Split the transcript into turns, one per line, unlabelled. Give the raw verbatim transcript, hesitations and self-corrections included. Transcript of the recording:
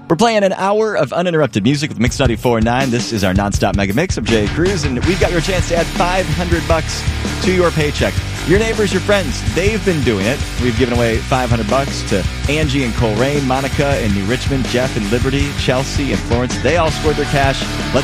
We're playing an hour of uninterrupted music with Mix ninety-four point nine. This is our nonstop mega mix of Jay Cruz, and we've got your chance to add five hundred bucks to your paycheck. Your neighbors, your friends, they've been doing it. We've given away five hundred bucks to Angie and Coleraine, Monica in New Richmond, Jeff in Liberty, Chelsea and Florence. They all scored their cash. Let's